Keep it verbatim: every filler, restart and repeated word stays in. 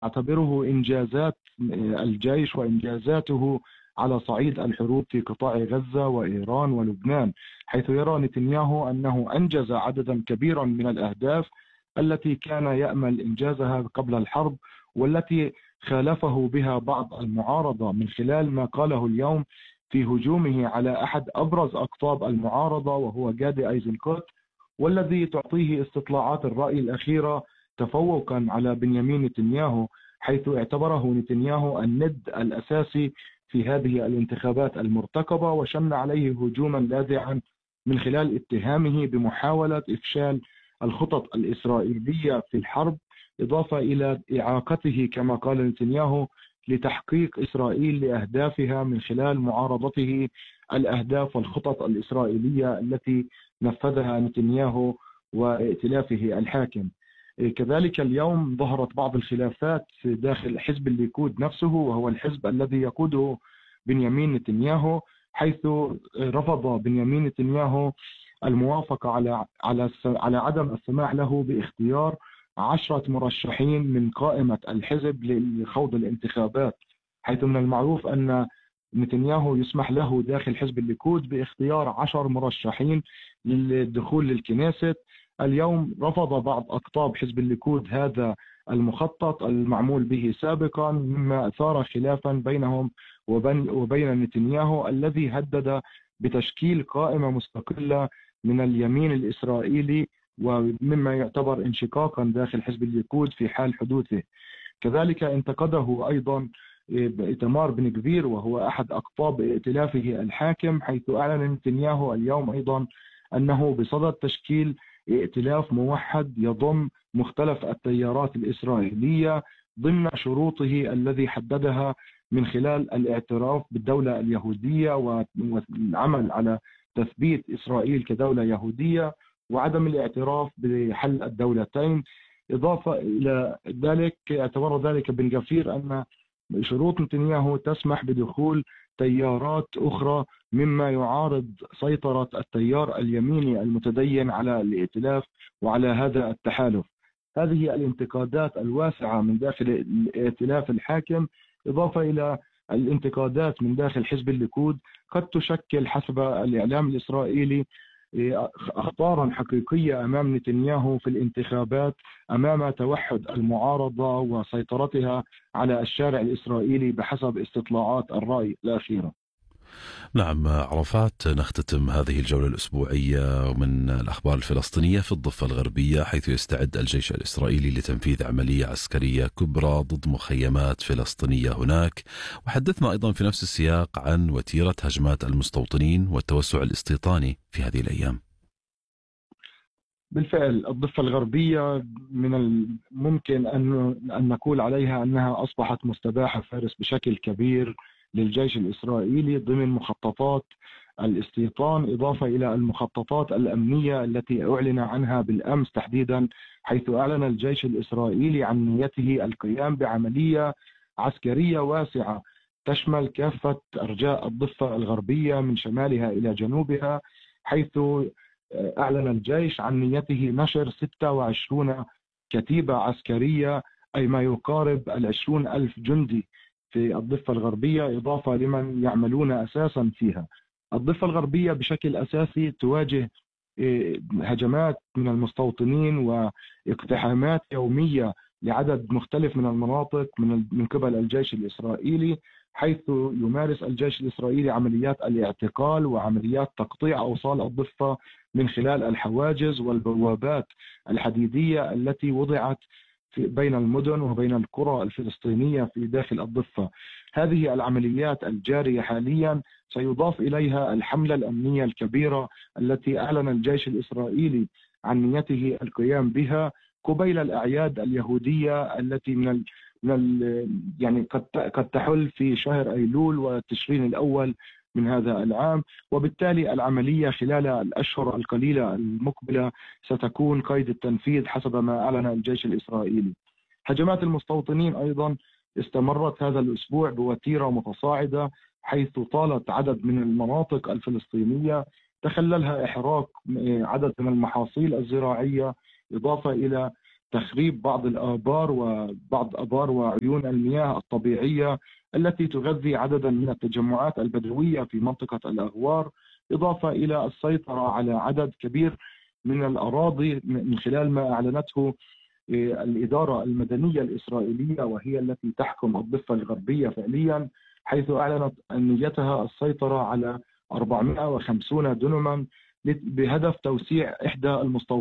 أعتبره إنجازات الجيش وإنجازاته على صعيد الحروب في قطاع غزة وإيران ولبنان، حيث يرى نتنياهو أنه أنجز عددا كبيرا من الأهداف التي كان يأمل إنجازها قبل الحرب، والتي خالفه بها بعض المعارضة من خلال ما قاله اليوم في هجومه على أحد أبرز أقطاب المعارضة وهو جادي أيزنكوت، والذي تعطيه استطلاعات الرأي الأخيرة تفوقا على بنيامين نتنياهو، حيث اعتبره نتنياهو الند الأساسي في هذه الانتخابات المرتقبة، وشن عليه هجوما لاذعا من خلال اتهامه بمحاولة إفشال الخطط الإسرائيلية في الحرب، إضافة إلى إعاقته كما قال نتنياهو لتحقيق إسرائيل لأهدافها من خلال معارضته الأهداف والخطط الإسرائيلية التي نفذها نتنياهو وائتلافه الحاكم. كذلك اليوم ظهرت بعض الخلافات داخل حزب الليكود نفسه، وهو الحزب الذي يقوده بنيامين نتنياهو، حيث رفض بنيامين نتنياهو الموافقة على على على عدم السماح له باختيار عشرة مرشحين من قائمة الحزب لخوض الانتخابات، حيث من المعروف أن نتنياهو يسمح له داخل حزب الليكود باختيار عشر مرشحين للدخول للكنيست. اليوم رفض بعض أقطاب حزب الليكود هذا المخطط المعمول به سابقا، مما أثار خلافا بينهم وبين, وبين نتنياهو الذي هدد بتشكيل قائمة مستقلة من اليمين الإسرائيلي، ومما يعتبر انشقاقا داخل حزب الليكود في حال حدوثه. كذلك انتقده أيضا إيتمار بن غفير وهو أحد أقطاب ائتلافه الحاكم، حيث أعلن نتنياهو اليوم أيضا أنه بصدد تشكيل ائتلاف موحد يضم مختلف التيارات الإسرائيلية ضمن شروطه الذي حددها من خلال الاعتراف بالدولة اليهودية والعمل على تثبيت إسرائيل كدولة يهودية وعدم الاعتراف بحل الدولتين. إضافة إلى ذلك اعتبر ذلك بن غفير أن شروط نتنياهو تسمح بدخول تيارات أخرى مما يعارض سيطرة التيار اليميني المتدين على الائتلاف وعلى هذا التحالف. هذه الانتقادات الواسعة من داخل الائتلاف الحاكم، إضافة إلى الانتقادات من داخل حزب الليكود، قد تشكل حسب الإعلام الإسرائيلي أخطارا حقيقية أمام نتنياهو في الانتخابات، أمام توحد المعارضة وسيطرتها على الشارع الإسرائيلي بحسب استطلاعات الرأي الأخيرة. نعم عرفات، نختتم هذه الجولة الأسبوعية من الأخبار الفلسطينية في الضفة الغربية، حيث يستعد الجيش الإسرائيلي لتنفيذ عملية عسكرية كبرى ضد مخيمات فلسطينية هناك. وحدثنا أيضا في نفس السياق عن وتيرة هجمات المستوطنين والتوسع الاستيطاني في هذه الأيام. بالفعل الضفة الغربية من الممكن أن أن نقول عليها أنها أصبحت مستباح فارس بشكل كبير للجيش الإسرائيلي ضمن مخططات الاستيطان، إضافة إلى المخططات الأمنية التي أعلن عنها بالأمس تحديدا، حيث أعلن الجيش الإسرائيلي عن نيته القيام بعملية عسكرية واسعة تشمل كافة أرجاء الضفة الغربية من شمالها إلى جنوبها، حيث أعلن الجيش عن نيته نشر ستة وعشرين كتيبة عسكرية، أي ما يقارب العشرون ألف جندي في الضفة الغربية، إضافة لمن يعملون أساسا فيها. الضفة الغربية بشكل أساسي تواجه هجمات من المستوطنين واقتحامات يومية لعدد مختلف من المناطق من من قبل الجيش الإسرائيلي، حيث يمارس الجيش الإسرائيلي عمليات الاعتقال وعمليات تقطيع أوصال الضفة من خلال الحواجز والبوابات الحديدية التي وضعت في بين المدن وبين القرى الفلسطينية في داخل الضفة. هذه العمليات الجارية حاليا سيضاف إليها الحملة الأمنية الكبيرة التي أعلن الجيش الإسرائيلي عن نيته القيام بها قبيل الأعياد اليهودية التي من ال من ال يعني قد قد تحل في شهر أيلول وتشرين الأول من هذا العام، وبالتالي العملية خلال الأشهر القليلة المقبلة ستكون قيد التنفيذ حسب ما أعلن الجيش الإسرائيلي. هجمات المستوطنين أيضا استمرت هذا الأسبوع بوتيرة متصاعدة، حيث طالت عدد من المناطق الفلسطينية تخللها إحراق عدد من المحاصيل الزراعية، إضافة إلى تخريب بعض الآبار وبعض آبار وعيون المياه الطبيعية التي تغذي عددا من التجمعات البدوية في منطقة الأغوار، إضافة إلى السيطرة على عدد كبير من الأراضي من خلال ما أعلنته الإدارة المدنية الإسرائيلية، وهي التي تحكم الضفة الغربية فعليا، حيث أعلنت أن نيتها السيطرة على أربعمائة وخمسين دنما بهدف توسيع إحدى المستوطنات